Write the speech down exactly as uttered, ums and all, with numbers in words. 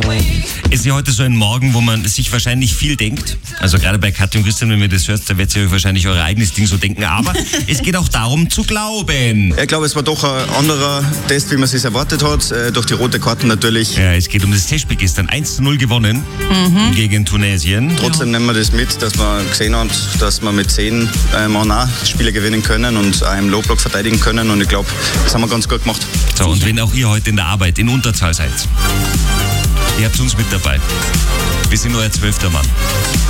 Es ist ja heute so ein Morgen, wo man sich wahrscheinlich viel denkt. Also gerade bei Katja und Christian, wenn ihr das hört, da werdet ihr euch wahrscheinlich euer eigenes Ding so denken. Aber es geht auch darum zu glauben. Ich glaube, es war doch ein anderer Test, wie man es sich erwartet hat. Äh, durch die rote Karte natürlich. Ja, es geht um das Testspiel gestern. eins zu null gewonnen mhm. gegen Tunesien. Trotzdem ja. nehmen wir das mit, dass man gesehen hat, dass wir mit zehn äh, Mann auch Spiele gewinnen können und auch im Low-Block verteidigen können. Und ich glaube, das haben wir ganz gut gemacht. So, und wenn auch ihr heute in der Arbeit in Unterzahl seid, ihr habt uns mit dabei. Wir sind euer zwölfter Mann.